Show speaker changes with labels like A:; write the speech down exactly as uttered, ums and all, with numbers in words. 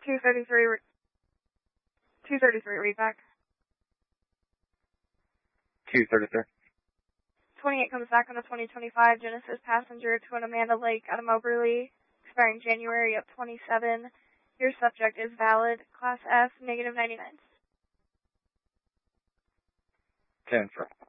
A: two thirty-three, two thirty-three, read back.
B: two thirty-three.
A: twenty-eight comes back on the twenty twenty-five Genesis passenger to an Amanda Lake out of Moberly, expiring January of twenty-seven. Your subject is valid, Class F, negative ninety-nine.
B: ten four.